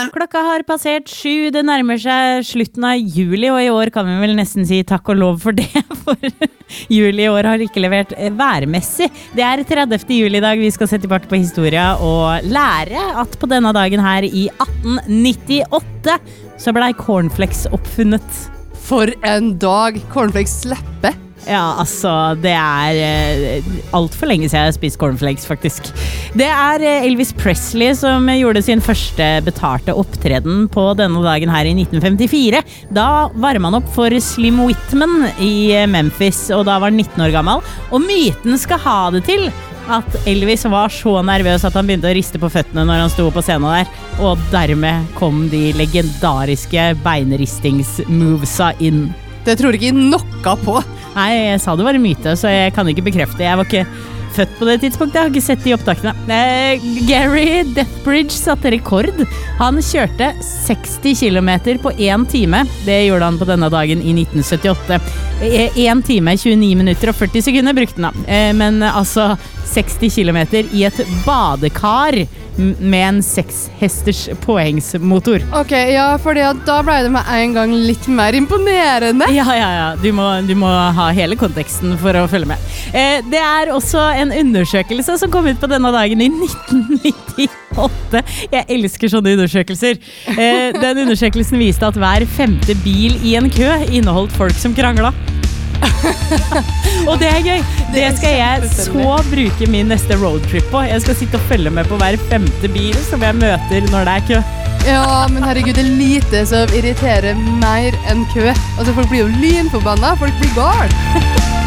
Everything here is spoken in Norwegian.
Klokka har passert 7, det nærmer seg slutten av juli, og i år kan vi vel nesten si takk og lov for det, for juli i år har ikke levert værmessig. Det 30. juli i dag, vi skal sette fart på historia og lære at på denne dagen her i 1898 så ble cornflakes oppfunnet. For en dag, cornflakes slepper. Ja, altså, det alt for lenge siden jeg har spist cornflakes, faktisk. Det Elvis Presley som gjorde sin første betalte opptreden på denne dagen her i 1954. Da varmet han opp for Slim Whitman i Memphis, og da var han 19 år gammel. Og myten skal ha det til at Elvis var så nervøs at han begynte å riste på føttene når han sto på scenen der, og dermed kom de legendariske beinristingsmovesa inn. Det tror jeg ikke noe på. Nei, jeg sa det var en myte, så jeg kan ikke bekrefte. Jeg var ikke født på det tidspunktet, jeg har ikke sett de opptakene. Gary Deathbridge satte rekord. Han kjørte 60 kilometer på 1 time. Det gjorde han på denne dagen i 1978. 1 time, 29 minutter og 40 sekunder brukte han da. Men altså 60 kilometer i et badekar med en 6-hesters påhengsmotor. Ok, ja, fordi da ble det med en gang litt mer imponerende. Ja. Du må ha hele konteksten for å følge med. Det også en undersøkelse som kom ut på denne dagen i 1998. Jeg elsker sånne undersøkelser. Den undersøkelsen viste at hver 5. bil i en kø inneholdt folk som kranglet. Og det gøy. Det skal jeg så bruke min neste roadtrip på. Jeg skal sitte og følge med på hver 5. bil som jeg møter når det kø. Ja, men herregud, det lite som irriterer mer enn kø. Altså, folk blir jo lynforbanna. Folk blir galt.